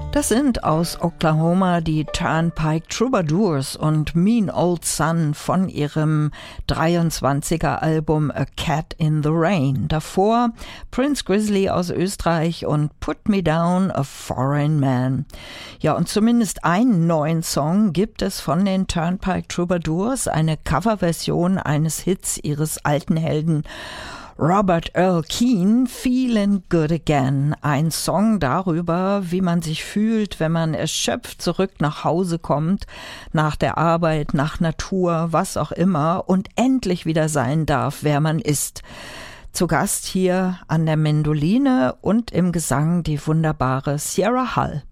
Das sind aus Oklahoma die Turnpike Troubadours und Mean Old Sun von ihrem 23er Album A Cat in the Rain. Davor Prince Grizzly aus Österreich und Put Me Down, a Foreign Man. Ja, und zumindest einen neuen Song gibt es von den Turnpike Troubadours, eine Coverversion eines Hits ihres alten Helden Robert Earl Keen, Feelin' Good Again. Ein Song darüber, wie man sich fühlt, wenn man erschöpft zurück nach Hause kommt, nach der Arbeit, nach Natur, was auch immer, und endlich wieder sein darf, wer man ist. Zu Gast hier an der Mandoline und im Gesang die wunderbare Sierra Hull.